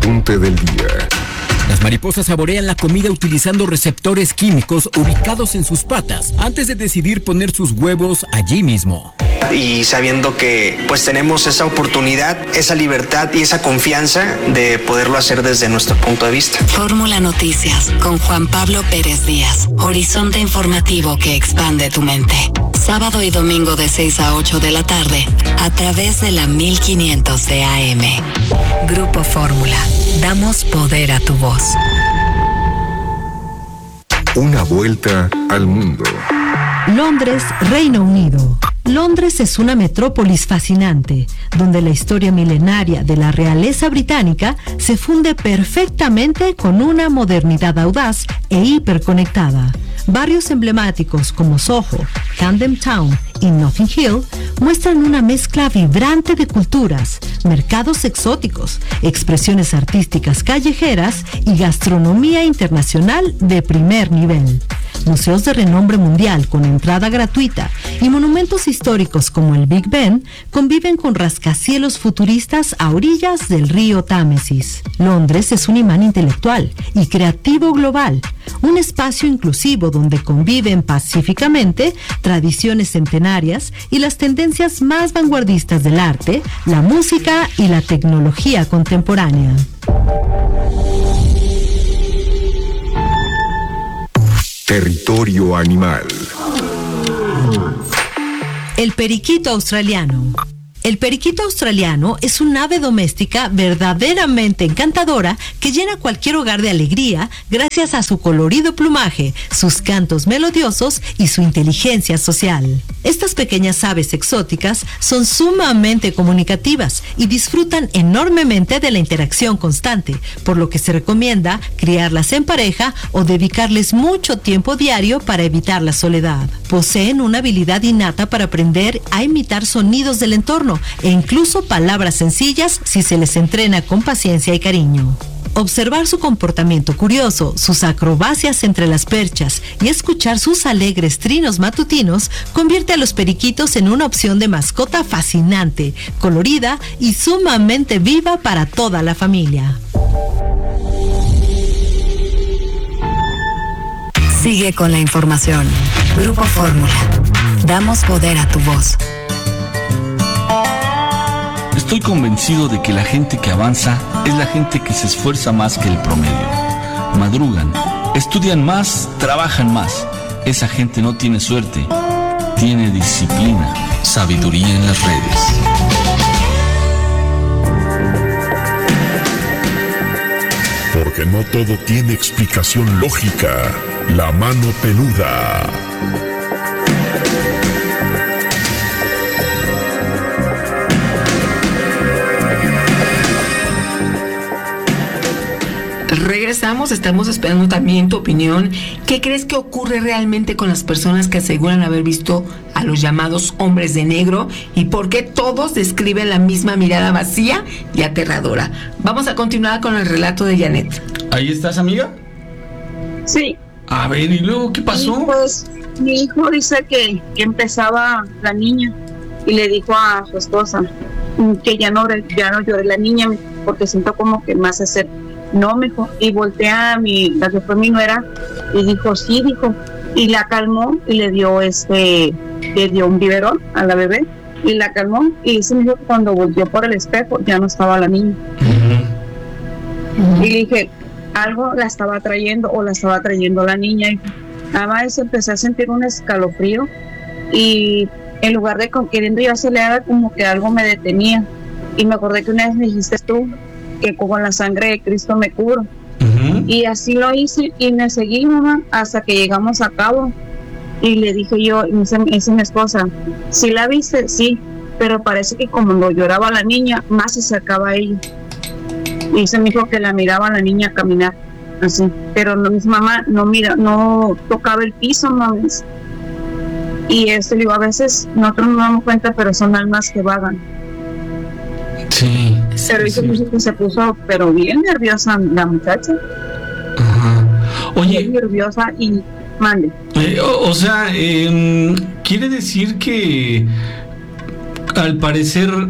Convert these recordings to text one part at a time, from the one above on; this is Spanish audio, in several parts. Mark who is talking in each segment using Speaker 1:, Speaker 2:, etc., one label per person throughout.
Speaker 1: apunte del día.
Speaker 2: Las mariposas saborean la comida utilizando receptores químicos ubicados en sus patas antes de decidir poner sus huevos allí mismo.
Speaker 3: Y sabiendo que pues tenemos esa oportunidad, esa libertad y esa confianza de poderlo hacer desde nuestro punto de vista.
Speaker 4: Fórmula Noticias con Juan Pablo Pérez Díaz. Horizonte informativo que expande tu mente. Sábado y domingo de 6 a 8 de la tarde a través de la 1500 de AM. Grupo Fórmula. Damos poder a tu voz.
Speaker 1: Una vuelta al mundo.
Speaker 5: Londres, Reino Unido. Londres es una metrópolis fascinante, donde la historia milenaria de la realeza británica se funde perfectamente con una modernidad audaz e hiperconectada. Barrios emblemáticos como Soho, Camden Town y Notting Hill muestran una mezcla vibrante de culturas, mercados exóticos, expresiones artísticas callejeras y gastronomía internacional de primer nivel. Museos de renombre mundial con entrada gratuita y monumentos históricos como el Big Ben conviven con rascacielos futuristas a orillas del río Támesis. Londres es un imán intelectual y creativo global, un espacio inclusivo donde conviven pacíficamente tradiciones centenarias y las tendencias más vanguardistas del arte, la música y la tecnología contemporánea.
Speaker 1: Territorio animal.
Speaker 5: El periquito australiano. El periquito australiano es un ave doméstica verdaderamente encantadora que llena cualquier hogar de alegría gracias a su colorido plumaje, sus cantos melodiosos y su inteligencia social. Estas pequeñas aves exóticas son sumamente comunicativas y disfrutan enormemente de la interacción constante, por lo que se recomienda criarlas en pareja o dedicarles mucho tiempo diario para evitar la soledad. Poseen una habilidad innata para aprender a imitar sonidos del entorno e incluso palabras sencillas si se les entrena con paciencia y cariño. Observar su comportamiento curioso, sus acrobacias entre las perchas y escuchar sus alegres trinos matutinos convierte a los periquitos en una opción de mascota fascinante, colorida y sumamente viva para toda la familia.
Speaker 4: Sigue con la información. Grupo Fórmula. Damos poder a tu voz.
Speaker 6: Estoy convencido de que la gente que avanza es la gente que se esfuerza más que el promedio. Madrugan, estudian más, trabajan más. Esa gente no tiene suerte, tiene disciplina, sabiduría en las redes.
Speaker 1: Porque no todo tiene explicación lógica. La mano peluda.
Speaker 7: Regresamos, estamos esperando también tu opinión. ¿Qué crees que ocurre realmente con las personas que aseguran haber visto a los llamados hombres de negro? ¿Y por qué todos describen la misma mirada vacía y aterradora? Vamos a continuar con el relato de Janet.
Speaker 6: ¿Ahí estás, amiga?
Speaker 8: Sí.
Speaker 6: A ver, ¿y luego qué pasó?
Speaker 8: Pues mi hijo dice que empezaba la niña y le dijo a su esposa que ya no llore la niña porque siento como que más hacer. No, mejor. Y voltea a la que fue mi nuera y dijo, sí, dijo. Y la calmó y le dio un biberón a la bebé y la calmó. Y dice mi hijo que cuando volteó por el espejo ya no estaba la niña. Y dije, algo la estaba trayendo o la estaba trayendo la niña. Y nada más empecé a sentir un escalofrío y en lugar de queriendo yo acelerar, como que algo me detenía. Y me acordé que una vez me dijiste tú que con la sangre de Cristo me curo. Y así lo hice y me seguí, mamá, hasta que llegamos a Cabo. Y le dije yo, y me dice mi esposa, ¿sí la viste? Sí, pero parece que cuando lloraba la niña, más se acercaba a ella. Y dice mi hijo que la miraba a la niña caminar así, pero no, mi mamá no tocaba el piso, mames. Y le digo, a veces nosotros no nos damos cuenta, pero son almas que vagan.
Speaker 6: Sí.
Speaker 8: Pero dice que se puso, pero bien nerviosa la muchacha.
Speaker 6: Ajá. Oye.
Speaker 8: Bien nerviosa y mande.
Speaker 6: O sea, quiere decir que al parecer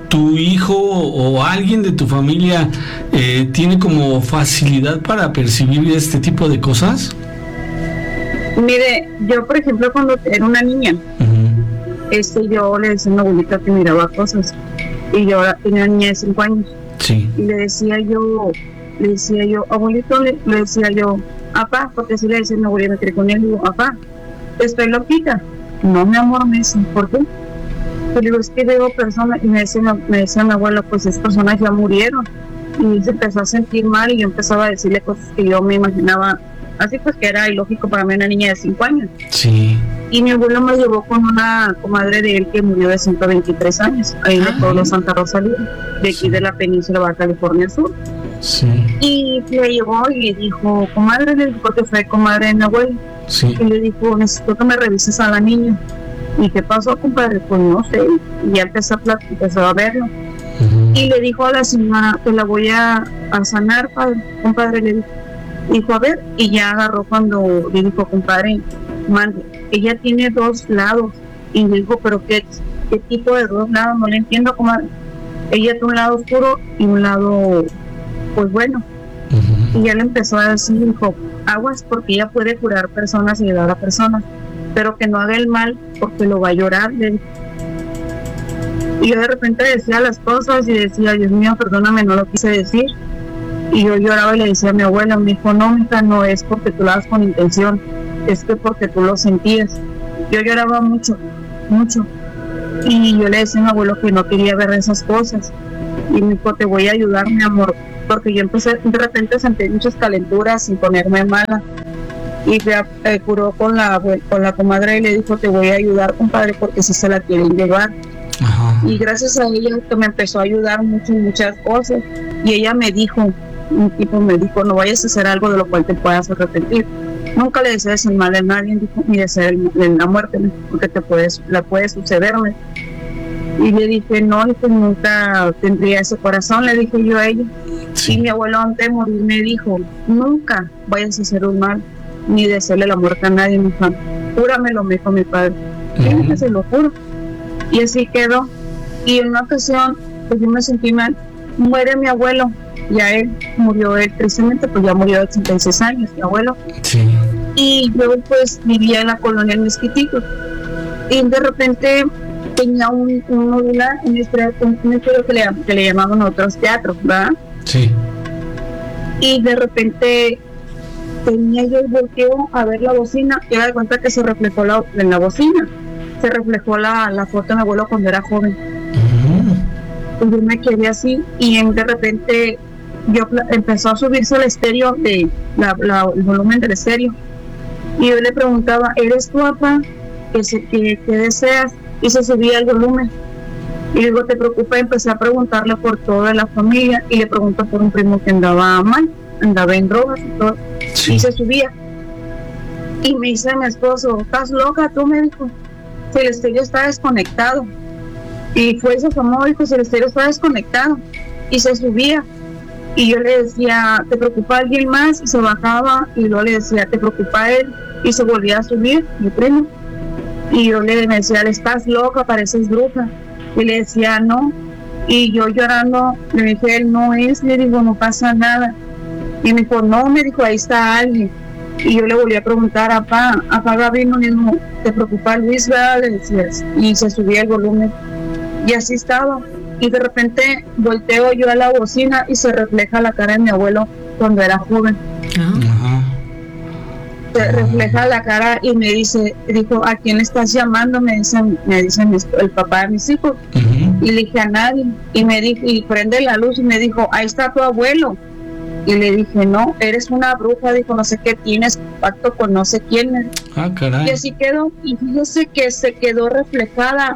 Speaker 9: ¿Tu hijo o alguien de tu familia tiene como facilidad para percibir este tipo de cosas?
Speaker 8: Mire, yo por ejemplo cuando era una niña, yo le decía a mi abuelita que miraba cosas, y yo tenía una niña de 5 años,
Speaker 9: sí.
Speaker 8: Y le decía yo, abuelito, le decía yo, apá, porque si le decía a mi abuelita, me quedé con él, digo, apá, estoy loquita. No, mi amor, me dice, ¿por qué? Yo digo, es que veo personas, y me decía mi abuelo, pues esas personas ya murieron, y se empezó a sentir mal, y yo empezaba a decirle cosas que yo me imaginaba, así pues que era ilógico para mí una niña de 5 años.
Speaker 9: Sí.
Speaker 8: Y mi abuelo me llevó con una comadre de él que murió de 123 años, ahí en el pueblo Santa Rosalía, de aquí de la península de Baja California Sur.
Speaker 9: Sí.
Speaker 8: Y me llevó y le dijo, comadre, le dijo que fue comadre de mi abuelo.
Speaker 9: Sí.
Speaker 8: Y le dijo, necesito que me revises a la niña. ¿Y qué pasó, compadre? Pues no sé. Y ya empezó a verlo. Y le dijo a la señora que la voy a sanar, padre. Compadre, le dijo, a ver. Y ya agarró cuando le dijo, compadre, mande. Ella tiene 2 lados. Y le dijo, pero ¿qué tipo de 2 lados? No le entiendo, comadre. Ella tiene un lado oscuro y un lado, pues bueno. Y ya le empezó a decir, dijo, aguas, porque ella puede curar personas y ayudar a personas, pero que no haga el mal porque lo va a llorar. Y yo de repente decía las cosas y decía, Dios mío, perdóname, no lo quise decir. Y yo lloraba y le decía a mi abuela, me dijo, no, mija, no es porque tú lo hagas con intención, es que porque tú lo sentías. Yo lloraba mucho, mucho. Y yo le decía a mi abuelo que no quería ver esas cosas. Y me dijo, te voy a ayudar, mi amor, porque yo empecé de repente a sentir muchas calenturas sin ponerme mala. Y me curó con la comadre y le dijo, te voy a ayudar, compadre, porque si se la quieren llevar. Ajá. Y gracias a ella que me empezó a ayudar mucho en muchas cosas. Y ella me dijo, no vayas a hacer algo de lo cual te puedas arrepentir. Nunca le desees el mal a nadie, dijo, ni desees la muerte, porque la puede sucederle. Y le dije, no, nunca tendría ese corazón, le dije yo a ella. Sí. Y mi abuelo antes de morir me dijo, nunca vayas a hacer un mal, ni desearle la muerte a nadie, mi hija. Júramelo, me dijo mi padre. Que se lo juro. Y así quedó. Y en una ocasión, pues yo me sentí mal. Muere mi abuelo, ya él murió, tristemente, pues ya murió de 86 años, mi abuelo. Sí. Y yo pues vivía en la colonia El Mezquitito. Y de repente tenía un modular, un estudio que le llamaban nosotros teatro, ¿verdad? Sí. Y de repente tenía yo el volteo a ver la bocina y me di cuenta que se reflejó en la bocina, se reflejó la foto de mi abuelo cuando era joven. Y yo me quedé así y de repente empezó a subirse el estéreo, el volumen del estéreo, y yo le preguntaba, ¿eres tu papá? ¿Qué deseas? Y se subía el volumen. Y luego, ¿te preocupa? Empecé a preguntarle por toda la familia y le pregunto por un primo que andaba mal, andaba en drogas y todo. Sí. Y se subía. Y me dice mi esposo, ¿estás loca tú? Me dijo, si el estéreo está desconectado. Y fue ese famoso, dijo, si el estéreo está desconectado. Y se subía. Y yo le decía, ¿te preocupa alguien más? Y se bajaba. Y luego le decía, ¿te preocupa él? Y se volvía a subir, mi primo. Y yo me decía, ¿estás loca? Pareces bruja. Y le decía, no. Y yo llorando, le dije, él no es. Le digo, no pasa nada. Y me dijo, no, me dijo, ahí está alguien. Y yo le volví a preguntar, apá Gabriel, no mismo, ¿te preocupa Luis? ¿Verdad? Le decía, y se subía el volumen. Y así estaba. Y de repente volteo yo a la bocina y se refleja la cara de mi abuelo cuando era joven. Se refleja la cara y me dijo, ¿a quién le estás llamando? Me dice el papá de mis hijos. Y le dije, a nadie. Y me dijo, y prende la luz y me dijo, ahí está tu abuelo. Y le dije, no, eres una bruja. Dijo, no sé qué tienes, pacto con no sé quién. Caray. Y así quedó. Y fíjese que se quedó reflejada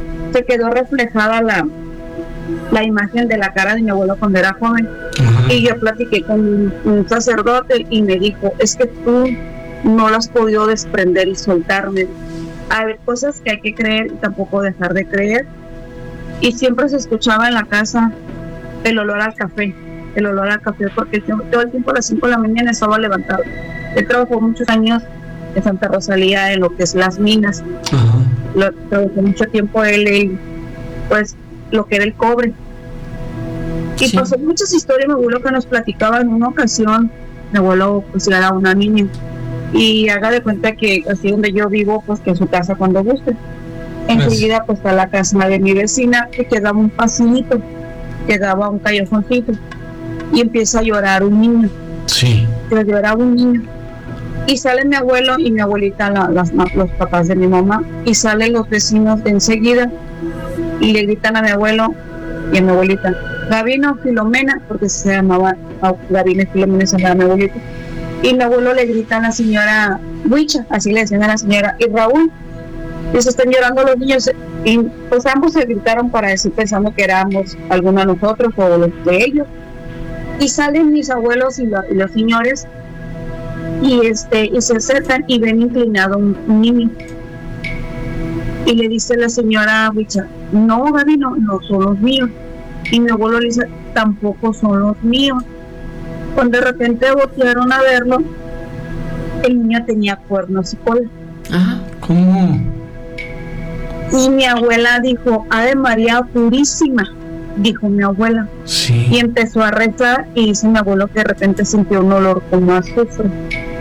Speaker 8: la imagen de la cara de mi abuelo cuando era joven. Y yo platiqué con un sacerdote y me dijo, es que tú no lo has podido desprender y soltarme. Hay cosas que hay que creer y tampoco dejar de creer. Y siempre se escuchaba en la casa el olor al café, porque todo el tiempo a las 5 de la mañana estaba levantado. Él trabajó muchos años en Santa Rosalía en lo que es las minas. Trabajó mucho tiempo él, pues lo que era el cobre. Y pasó muchas historias, mi abuelo que nos platicaba en una ocasión. Mi abuelo pues era una niña y haga de cuenta que así donde yo vivo, pues que es su casa cuando guste. Enseguida pues está la casa de mi vecina, que quedaba un pasillito, quedaba un callejoncito, y empieza a llorar un niño.
Speaker 9: Sí.
Speaker 8: Pero lloraba un niño. Y sale mi abuelo y mi abuelita, los papás de mi mamá, y salen los vecinos de enseguida y le gritan a mi abuelo y a mi abuelita: Gabino, Filomena, porque se llamaba Gabino y Filomena, se llamaba mi abuelita. Y mi abuelo le grita a la señora Huicha, así le decían a la señora, y Raúl. Y se están llorando los niños. Y pues ambos se gritaron para decir, pensando que éramos algunos de nosotros o los de ellos. Y salen mis abuelos y los señores y se acercan y ven inclinado un niño. Y le dice la señora Huicha: no, Gabino, no son los míos. Y mi abuelo le dice: tampoco son los míos. Cuando de repente voltearon a verlo, el niño tenía cuernos y cola.
Speaker 9: Ajá. ¿Cómo?
Speaker 8: Y mi abuela dijo: Ave María Purísima, dijo mi abuela.
Speaker 9: Sí.
Speaker 8: Y empezó a rezar, y dice mi abuelo que de repente sintió un olor como a azufre.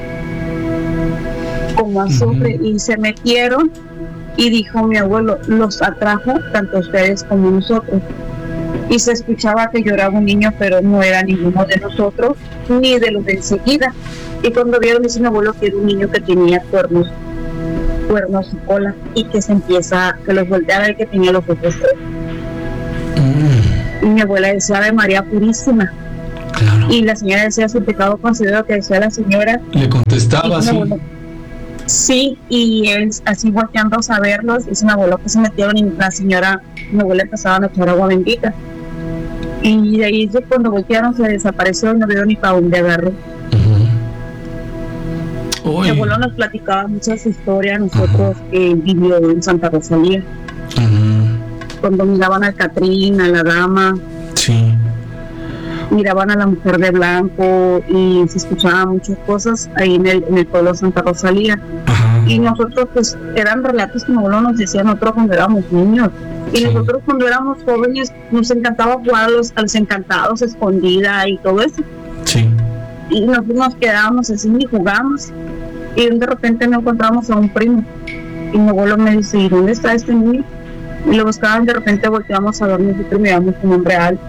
Speaker 8: Como a azufre. Y se metieron, y dijo mi abuelo: los atrajo tanto ustedes como nosotros. Y se escuchaba que lloraba un niño, pero no era ninguno de nosotros, ni de los de enseguida. Y cuando vieron, dice mi abuelo que era un niño que tenía cuernos y cola, y que que los volteaba a ver que tenía los ojos. Y mi abuela decía: Ave María Purísima.
Speaker 9: Claro.
Speaker 8: Y la señora decía: su pecado considero, que decía la señora.
Speaker 9: Le contestaba así.
Speaker 8: Sí, y él así volteando a verlos, dice mi abuelo que se metieron, y la señora, mi abuela, empezaban a echar agua bendita. Y de ahí cuando voltearon se desapareció y no vieron ni para dónde agarró. Mi abuelo nos platicaba muchas historias, nosotros que vivió en Santa Rosalía. Cuando miraban al Catrín, a la dama.
Speaker 9: Sí.
Speaker 8: Miraban a la mujer de blanco y se escuchaban muchas cosas ahí en el pueblo de Santa Rosalía.
Speaker 9: Ajá.
Speaker 8: Y nosotros pues eran relatos que mi abuelo nos decía nosotros cuando éramos niños. Y nosotros cuando éramos jóvenes nos encantaba jugar a los encantados, escondida y todo eso.
Speaker 9: Sí.
Speaker 8: Y nosotros nos quedábamos así y jugábamos. Y de repente nos encontramos a un primo. Y mi abuelo me dice: ¿y dónde está este niño? Y lo buscaban, de repente volteamos a ver nosotros y miramos un hombre alto,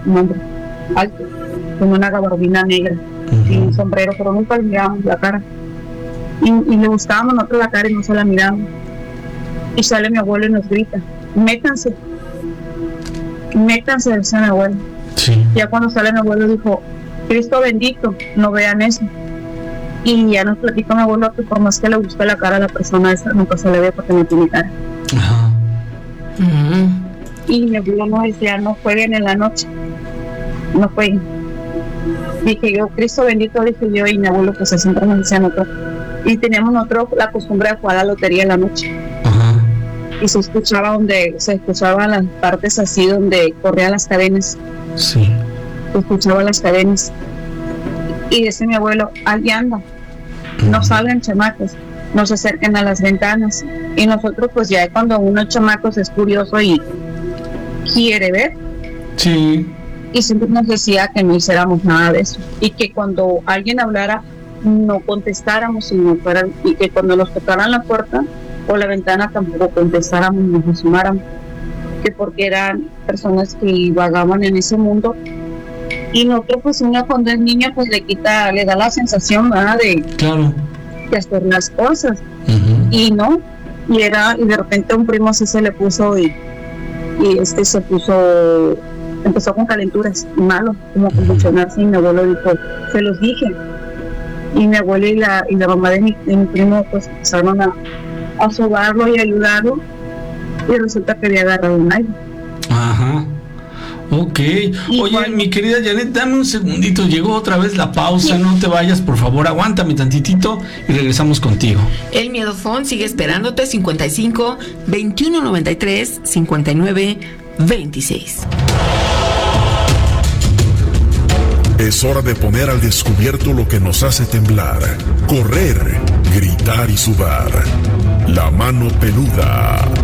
Speaker 8: con una gabardina negra y un sombrero, pero nunca le mirábamos la cara. Y le buscábamos nosotros la cara y no se la mirábamos. Y sale mi abuelo y nos grita: métanse, decía mi abuelo.
Speaker 9: Sí.
Speaker 8: Ya cuando sale mi abuelo dijo: Cristo bendito, no vean eso. Y ya nos platicó mi abuelo que por más que le guste la cara a la persona esa, nunca se le ve porque no tiene cara.
Speaker 9: Ajá.
Speaker 8: Y mi abuelo nos decía: no jueguen en la noche, no jueguen. Dije yo: Cristo bendito, dije yo, y mi abuelo pues siempre nos decía nosotros. Y teníamos nosotros la costumbre de jugar a la lotería en la noche.
Speaker 9: Ajá.
Speaker 8: Y se escuchaban las partes así donde corrían las cadenas.
Speaker 9: Sí.
Speaker 8: Se escuchaban las cadenas. Y dice mi abuelo: allí anda, no salgan chamacos, no se acerquen a las ventanas. Y nosotros pues ya cuando uno chamacos es curioso y quiere ver.
Speaker 9: Sí.
Speaker 8: Y siempre nos decía que no hiciéramos nada de eso, y que cuando alguien hablara no contestáramos, sino fueran, y que cuando nos tocaran la puerta o la ventana tampoco contestáramos, nos asomáramos, que porque eran personas que vagaban en ese mundo. Y nosotros pues uno cuando es niño pues le da la sensación, ¿verdad? de hacer las cosas. Y no, y de repente un primo así se le puso y empezó con calenturas, malo, como convulsionarse, y mi abuelo dijo: se los dije. Y mi abuela y la mamá de mi primo pues empezaron a sobarlo y ayudarlo, y resulta que había agarrado un aire.
Speaker 9: Ajá. Ok. Oye, mi querida Janet, dame un segundito, llegó otra vez la pausa, sí. No te vayas, por favor, aguántame tantitito y regresamos contigo.
Speaker 7: El Miedofón sigue esperándote, 55 21 93 59 26.
Speaker 1: Es hora de poner al descubierto lo que nos hace temblar, correr, gritar y sudar. La mano peluda.